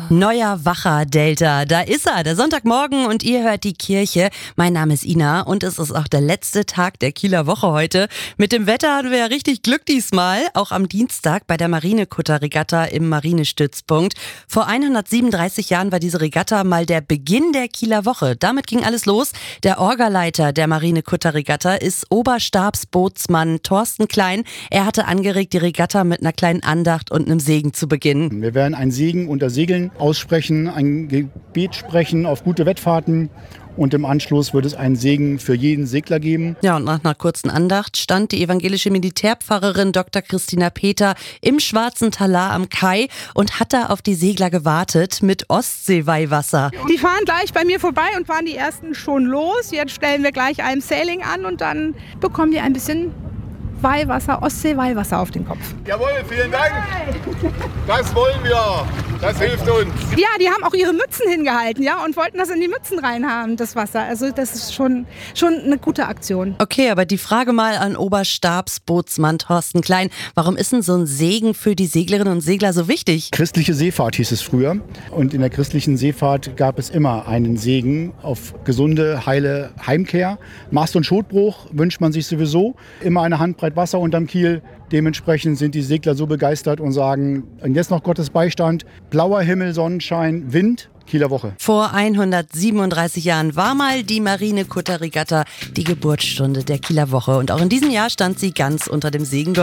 Neuer wacher Delta, da ist er, der Sonntagmorgen und ihr hört die Kirche. Mein Name ist Ina und es ist auch der letzte Tag der Kieler Woche heute. Mit dem Wetter hatten wir ja richtig Glück diesmal, auch am Dienstag bei der Marinekutter-Regatta im Marinestützpunkt. Vor 137 Jahren war diese Regatta mal der Beginn der Kieler Woche. Damit ging alles los. Der Orgaleiter der Marinekutter-Regatta ist Oberstabsbootsmann Thorsten Klein. Er hatte angeregt, die Regatta mit einer kleinen Andacht und einem Segen zu beginnen. Wir werden einen Segen unter Segeln aussprechen, ein Gebet sprechen auf gute Wettfahrten und im Anschluss wird es einen Segen für jeden Segler geben. Ja, und nach einer kurzen Andacht stand die evangelische Militärpfarrerin Dr. Christina Peter im schwarzen Talar am Kai und hat da auf die Segler gewartet mit Ostseeweihwasser. Die fahren gleich bei mir vorbei und fahren die ersten schon los. Jetzt stellen wir gleich ein Sailing an und dann bekommen die ein bisschen Weihwasser, Ostsee-Weihwasser auf den Kopf. Jawohl, vielen Dank. Das wollen wir. Das hilft uns. Ja, die haben auch ihre Mützen hingehalten, ja, und wollten das in die Mützen reinhaben, das Wasser. Also das ist schon eine gute Aktion. Okay, aber die Frage mal an Oberstabsbootsmann Thorsten Klein. Warum ist denn so ein Segen für die Seglerinnen und Segler so wichtig? Christliche Seefahrt hieß es früher und in der christlichen Seefahrt gab es immer einen Segen auf gesunde, heile Heimkehr. Mast- und Schotbruch wünscht man sich sowieso. Immer eine Handbreit Wasser unterm Kiel. Dementsprechend sind die Segler so begeistert und sagen, und jetzt noch Gottes Beistand, blauer Himmel, Sonnenschein, Wind, Kieler Woche. Vor 137 Jahren war mal die Marinekutter-Regatta die Geburtsstunde der Kieler Woche. Und auch in diesem Jahr stand sie ganz unter dem Segen.